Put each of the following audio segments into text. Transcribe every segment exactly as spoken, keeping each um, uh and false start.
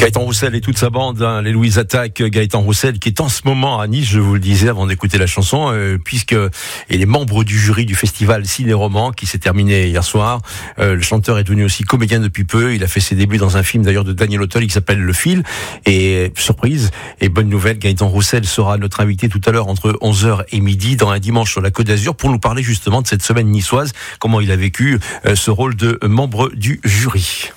Gaëtan Roussel et toute sa bande, hein, les Louise Attaque. Gaëtan Roussel qui est en ce moment à Nice, je vous le disais avant d'écouter la chanson, euh, puisque il est membre du jury du festival Ciné-Roman qui s'est terminé hier soir. Euh, le chanteur est devenu aussi comédien depuis peu. Il a fait ses débuts dans un film d'ailleurs de Daniel Auteuil qui s'appelle Le Fil. Et surprise et bonne nouvelle, Gaëtan Roussel sera notre invité tout à l'heure entre onze heures et midi dans Un dimanche sur la Côte d'Azur pour nous parler justement de cette semaine niçoise, comment il a vécu euh, ce rôle de membre du jury.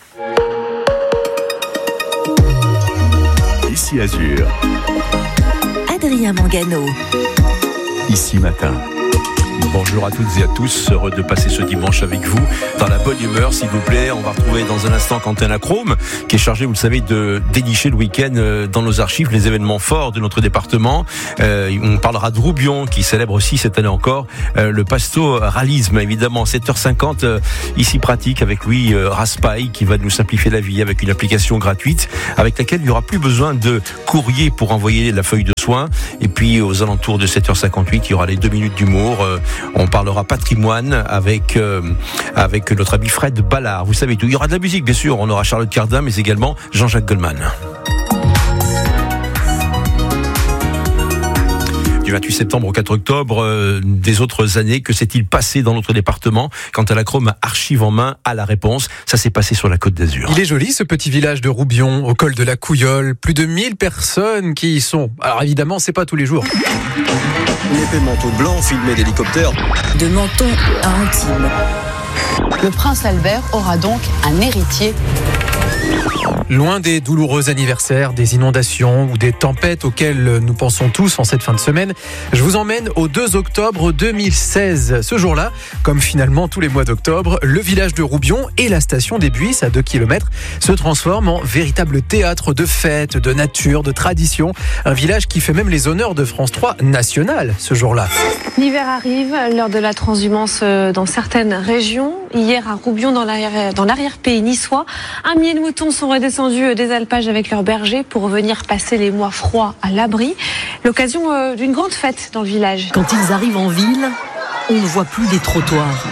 Ici Azur. Adrien Mangano. Ici Matin. Bonjour à toutes et à tous, heureux de passer ce dimanche avec vous dans la bonne humeur s'il vous plaît. On va retrouver dans un instant Quentin Lacrome qui est chargé, vous le savez, de dénicher le week-end dans nos archives les événements forts de notre département. Euh, on parlera de Roubion qui célèbre aussi cette année encore euh, le pastoralisme, évidemment. sept heures cinquante euh, ici pratique avec Louis euh, Raspail qui va nous simplifier la vie avec une application gratuite avec laquelle il n'y aura plus besoin de courrier pour envoyer la feuille de soins. Et puis aux alentours de sept heures cinquante-huit, il y aura les deux minutes d'humour. Euh, On parlera patrimoine avec euh, avec notre ami Fred Ballard. Vous savez tout. Il y aura de la musique, bien sûr. On aura Charlotte Cardin, mais également Jean-Jacques Goldman. Du vingt-huit septembre au quatre octobre euh, des autres années, que s'est-il passé dans notre département? Quentin Lacrome a archive en main à la réponse. Ça s'est passé sur la Côte d'Azur. Il est joli ce petit village de Roubion, au col de la Couillole. Plus de mille personnes qui y sont. Alors évidemment, c'est pas tous les jours. Une épée de manteau blanc, filmé d'hélicoptère. De Menton à Antibes. Le prince Albert aura donc un héritier. Loin des douloureux anniversaires, des inondations ou des tempêtes auxquelles nous pensons tous en cette fin de semaine, je vous emmène au deux octobre deux mille seize. Ce jour-là, comme finalement tous les mois d'octobre, le village de Roubion et la station des Buisses, à deux kilomètres, se transforment en véritable théâtre de fêtes, de nature, de tradition. Un village qui fait même les honneurs de France trois nationale ce jour-là. L'hiver arrive, l'heure de la transhumance dans certaines régions. Hier à Roubion, dans l'arrière, dans l'arrière-pays niçois, un millier de moutons sont redescendus des alpages avec leurs bergers pour venir passer les mois froids à l'abri. L'occasion d'une grande fête dans le village. Quand ils arrivent en ville, on ne voit plus des trottoirs.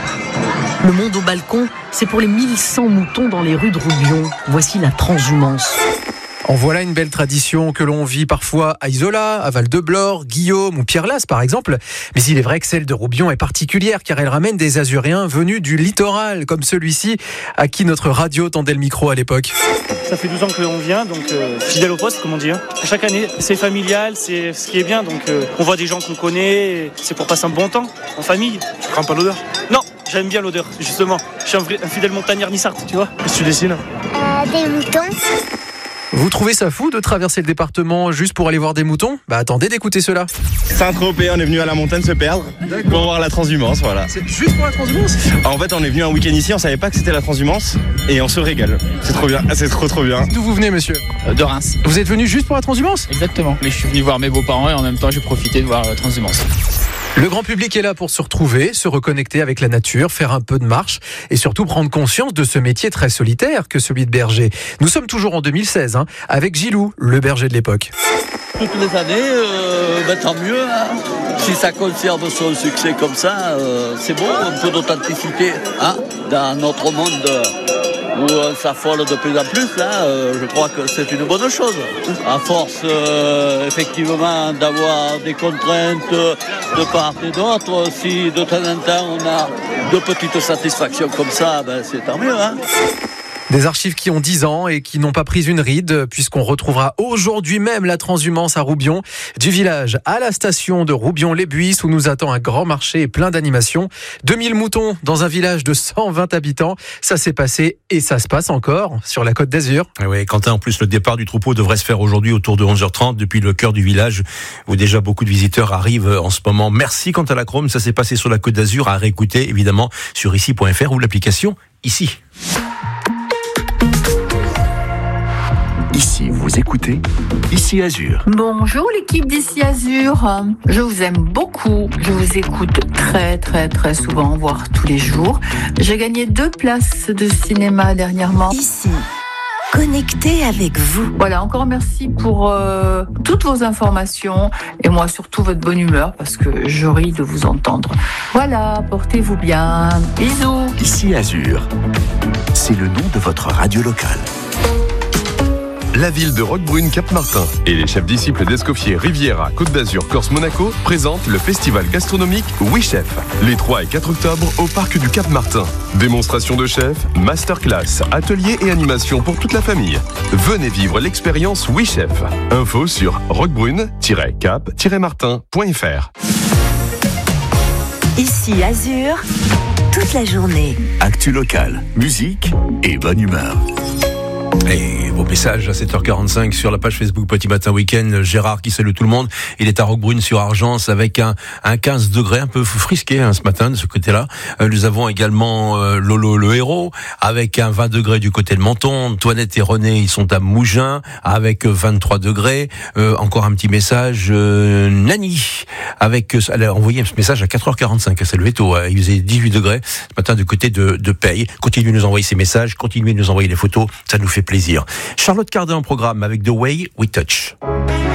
Le monde au balcon, c'est pour les mille cent moutons dans les rues de Roubion. Voici la transhumance. En voilà une belle tradition que l'on vit parfois à Isola, à Val-de-Blore, Guillaume ou Pierre-Lasse par exemple. Mais il est vrai que celle de Roubion est particulière car elle ramène des Azuréens venus du littoral, comme celui-ci à qui notre radio tendait le micro à l'époque. Ça fait douze ans que l'on vient, donc euh, fidèle au poste, comme on dit. Hein. Chaque année, c'est familial, c'est ce qui est bien. Donc euh, on voit des gens qu'on connaît, c'est pour passer un bon temps, en famille. Tu crains pas l'odeur? Non, j'aime bien l'odeur, justement. Je suis un, vrai, un fidèle montagnard nissard, tu vois. Qu'est-ce que tu dessines? euh, Des moutons. Vous trouvez ça fou de traverser le département juste pour aller voir des moutons? Bah attendez d'écouter cela. Saint-Tropez, on est venu à la montagne se perdre. D'accord. Pour voir la transhumance, voilà. C'est juste pour la transhumance? En fait, on est venu un week-end ici, on savait pas que c'était la transhumance et on se régale. C'est trop bien, c'est trop trop bien. D'où vous venez, monsieur? euh, De Reims. Vous êtes venu juste pour la transhumance? Exactement. Mais je suis venu voir mes beaux-parents et en même temps j'ai profité de voir la transhumance. Le grand public est là pour se retrouver, se reconnecter avec la nature, faire un peu de marche et surtout prendre conscience de ce métier très solitaire que celui de berger. Nous sommes toujours en deux mille seize, hein, avec Gilou, le berger de l'époque. Toutes les années, euh, ben, tant mieux. Hein. Si ça conserve son succès comme ça, euh, c'est bon, un peu d'authenticité hein, dans notre monde euh, où on s'affole de plus en plus. Là, euh, je crois que c'est une bonne chose. À force, euh, effectivement, d'avoir des contraintes de part et d'autre, si de temps en temps on a de petites satisfactions comme ça, ben, c'est tant mieux. Hein. Des archives qui ont dix ans et qui n'ont pas pris une ride, puisqu'on retrouvera aujourd'hui même la transhumance à Roubion, du village à la station de Roubion-les-Buisses, où nous attend un grand marché et plein d'animations. deux mille moutons dans un village de cent vingt habitants. Ça s'est passé et ça se passe encore sur la Côte d'Azur. Oui, Quentin, en plus, le départ du troupeau devrait se faire aujourd'hui autour de onze heures trente depuis le cœur du village, où déjà beaucoup de visiteurs arrivent en ce moment. Merci Quentin Lacrome, ça s'est passé sur la Côte d'Azur, à réécouter évidemment sur ici point f r ou l'application Ici. Ici, vous écoutez Ici Azur. Bonjour l'équipe d'Ici Azur. Je vous aime beaucoup. Je vous écoute très très très souvent, voire tous les jours. J'ai gagné deux places de cinéma dernièrement. Ici, connecté avec vous. Voilà, encore merci pour euh, toutes vos informations et moi surtout votre bonne humeur parce que je ris de vous entendre. Voilà, portez-vous bien. Bisous. Ici Azur, c'est le nom de votre radio locale. la ville de Roquebrune Cap-Martin et les chefs disciples d'Escoffier, Riviera, Côte d'Azur, Corse, Monaco présentent le festival gastronomique Oui Chef les trois et quatre octobre au parc du Cap-Martin. Démonstration de chefs, masterclass, ateliers et animations pour toute la famille. Venez vivre l'expérience Oui Chef. Info sur roquebrune tiret cap tiret martin point f r. Ici Azur, toute la journée. Actu locale, musique et bonne humeur. Et vos messages à sept heures quarante-cinq sur la page Facebook Petit Matin Week-end. Gérard qui salue tout le monde. Il est à Roquebrune sur Argence avec un, un quinze degrés un peu frisqué hein, ce matin de ce côté-là. Euh, nous avons également euh, Lolo le héros avec un vingt degrés du côté de Menton. Antoinette et René ils sont à Mougins avec vingt-trois degrés. Euh, encore un petit message. Euh, Nani avec, elle a envoyé ce message à quatre heures quarante-cinq. Elle s'est levée tôt. Il faisait dix-huit degrés ce matin du côté de, de Paye. Continuez de nous envoyer ces messages. Continuez de nous envoyer les photos. Ça nous fait plaisir. Charlotte Cardin en programme avec The Way We Touch.